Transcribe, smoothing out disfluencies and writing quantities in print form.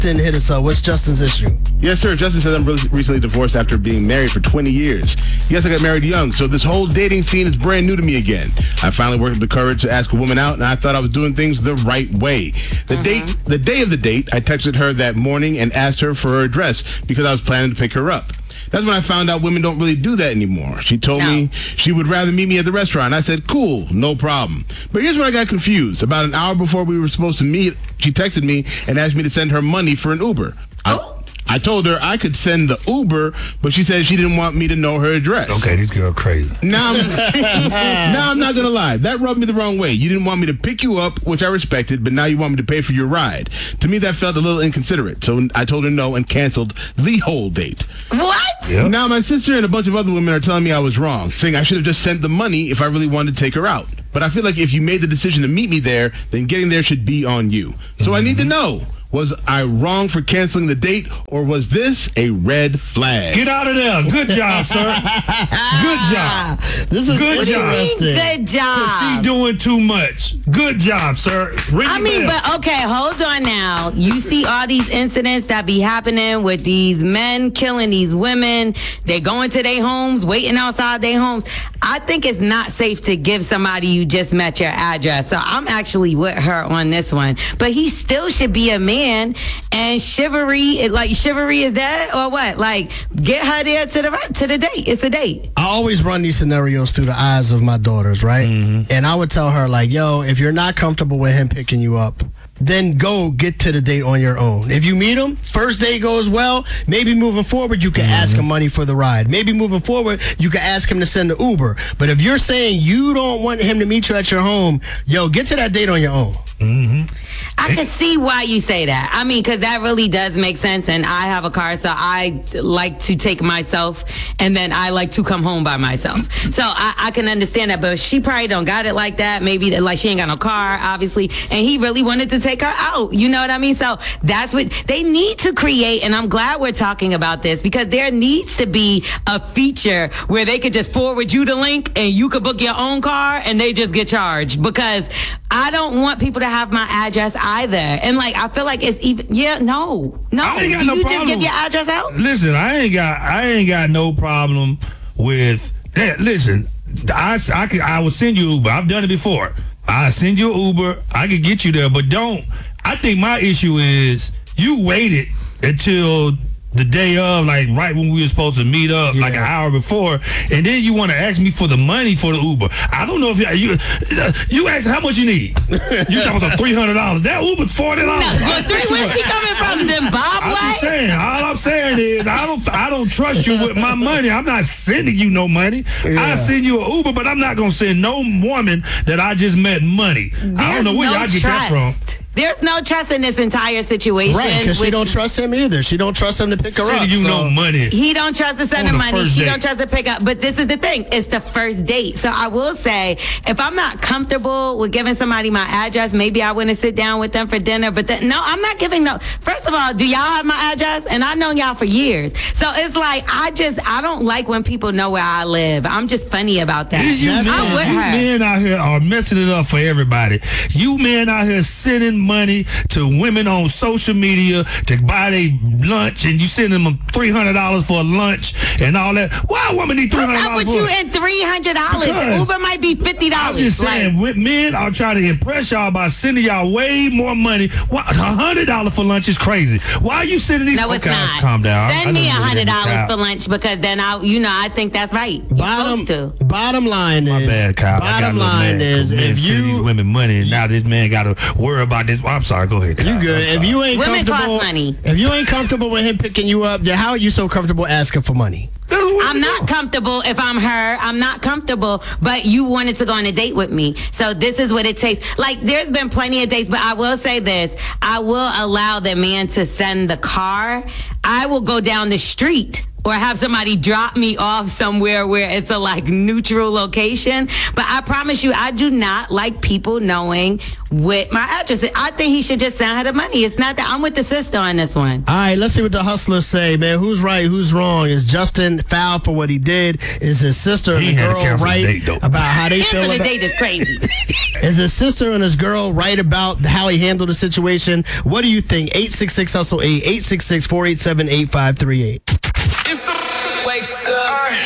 Justin hit us up. What's Justin's issue? Yes, sir. Justin says I'm recently divorced after being married for 20 years. Yes, I got married young, so this whole dating scene is brand new to me again. I finally worked up the courage to ask a woman out, and I thought I was doing things the right way. The day of the date, I texted her that morning and asked her for her address because I was planning to pick her up. That's when I found out women don't really do that anymore. She told me she would rather meet me at the restaurant. I said, cool, no problem. But here's when I got confused. About an hour before we were supposed to meet, she texted me and asked me to send her money for an Uber. I told her I could send the Uber, but she said she didn't want me to know her address. Okay, this girl crazy. Now I'm not going to lie. That rubbed me the wrong way. You didn't want me to pick you up, which I respected, but now you want me to pay for your ride. To me, that felt a little inconsiderate, so I told her no and canceled the whole date. What? Yep. Now my sister and a bunch of other women are telling me I was wrong, saying I should have just sent the money if I really wanted to take her out. But I feel like if you made the decision to meet me there, then getting there should be on you. So I need to know. Was I wrong for canceling the date, or was this a red flag? Get out of there. Good job, sir. Good job. This is good job. Good job. She doing too much. Good job, sir. But okay, hold on now. You see all these incidents that be happening with these men killing these women. They go into their homes, waiting outside their homes. I think it's not safe to give somebody you just met your address. So I'm actually with her on this one. But he still should be a man. And chivalry is that or what? Like, get her there to the date. It's a date. I always run these scenarios through the eyes of my daughters, right? Mm-hmm. And I would tell her, like, yo, if you're not comfortable with him picking you up, then go get to the date on your own. If you meet him, first date goes well, maybe moving forward, you can ask him money for the ride. Maybe moving forward, you can ask him to send the Uber. But if you're saying you don't want him to meet you at your home, yo, get to that date on your own. Mm-hmm. I can see why you say that. I mean, because that really does make sense. And I have a car, so I like to take myself, and then I like to come home by myself. So I can understand that. But she probably don't got it like that. Maybe like she ain't got no car, obviously. And he really wanted to take her out. You know what I mean? So that's what they need to create. And I'm glad we're talking about this, because there needs to be a feature where they could just forward you the link and you could book your own car and they just get charged. Because I don't want people to have my address either. And like, I feel like it's even, no. I ain't got Do no you problem. just give your address out? Listen, I ain't got no problem with, listen, I will send you Uber. I've done it before. I send you an Uber. I could get you there, but I think my issue is you waited until the day of, like right when we were supposed to meet up, like an hour before, and then you want to ask me for the money for the Uber. I don't know if you asked how much you need. You talking about $300? That Uber's $40. Where's she coming from? Zimbabwe? I'm just saying. All I'm saying is I don't trust you with my money. I'm not sending you no money. I send you an Uber, but I'm not gonna send no woman that I just met money. I don't know where y'all get that from. There's no trust in this entire situation. Right, because she don't trust him either. She don't trust him to pick her up. Sending you no money. He don't trust to send her money. She don't trust to pick up. But this is the thing. It's the first date. So I will say, if I'm not comfortable with giving somebody my address, maybe I wouldn't sit down with them for dinner. But no, I'm not giving no. First of all, do y'all have my address? And I've known y'all for years. So it's like, I don't like when people know where I live. I'm just funny about that. You men out here are messing it up for everybody. You men out here sending money to women on social media to buy their lunch, and you send them $300 for a lunch and all that. Why a woman need $300? What's up with you and $300? Uber might be $50. I'm just saying, men are trying to impress y'all by sending y'all way more money. $100 for lunch is crazy. Why are you sending these? No, it's not. Calm down. Send me $100 for lunch, because then I think that's right. Bottom line is, my bad, Kyle. Bottom line is, if you these women money, and now this man got to worry about this. I'm sorry. Go ahead, Kyle. You good? If you ain't women comfortable, cost money. If you ain't comfortable with him picking you up, then how are you so comfortable asking for money? I'm not comfortable if I'm her. I'm not comfortable, but you wanted to go on a date with me. So this is what it takes. Like, there's been plenty of dates, but I will say this. I will allow the man to send the car. I will go down the street or have somebody drop me off somewhere where it's a like neutral location. But I promise you, I do not like people knowing what my address is. I think he should just send her the money. It's not that. I'm with the sister on this one. All right, let's see what the hustlers say, man. Who's right? Who's wrong? Is Justin foul for what he did? Is his sister and the girl right about how they feel Cancel about the date is crazy. Is his sister and his girl right about how he handled the situation? What do you think? 866-HUSTLE-8, 866-487-8538. Wake up.